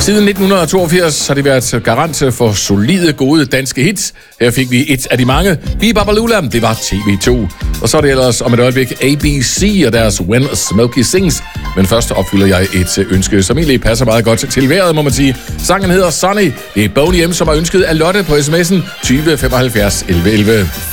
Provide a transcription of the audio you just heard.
Siden 1982 har de været garant for solide, gode danske hits. Her fik vi et af de mange. Bibabalula, det var TV2. Og så er det ellers om et øjeblik ABC og deres When Smokey Sings. Men først opfylder jeg et ønske, som egentlig passer meget godt til vejret, må man sige. Sangen hedder Sunny. Det er Boney M, som har ønsket af Lotte på sms'en 20 75 11 11.